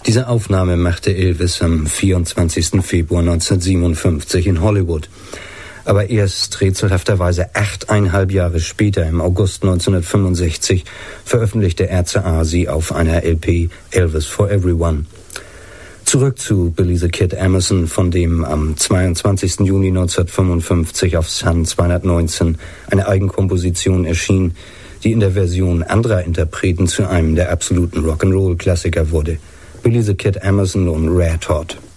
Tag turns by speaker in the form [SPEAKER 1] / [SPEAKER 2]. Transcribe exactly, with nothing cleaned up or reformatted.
[SPEAKER 1] Diese Aufnahme machte Elvis am vierundzwanzigsten Februar neunzehnhundertsiebenundfünfzig in Hollywood. Aber erst rätselhafterweise achteinhalb Jahre später, im August neunzehnhundertfünfundsechzig, veröffentlichte R C A sie auf einer L P Elvis for Everyone. Zurück zu Billy the Kid Emerson, von dem am zweiundzwanzigsten Juni neunzehnhundertfünfundfünfzig auf Sun zweihundertneunzehn eine Eigenkomposition erschien, die in der Version anderer Interpreten zu einem der absoluten Rock'n'Roll-Klassiker wurde. Billy the Kid Emerson und Red Hot.